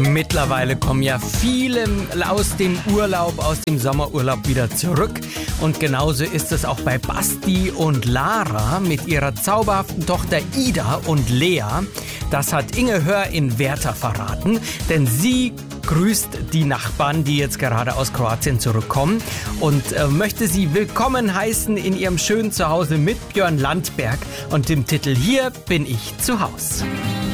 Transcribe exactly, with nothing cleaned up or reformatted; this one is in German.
Mittlerweile kommen ja viele aus dem Urlaub, aus dem Sommerurlaub wieder zurück. Und genauso ist es auch bei Basti und Lara mit ihrer zauberhaften Tochter Ida und Lea. Das hat Inge Hör in Werther verraten, denn sie grüßt die Nachbarn, die jetzt gerade aus Kroatien zurückkommen und äh, möchte sie willkommen heißen in ihrem schönen Zuhause mit Björn Landberg und dem Titel Hier bin ich zu Haus.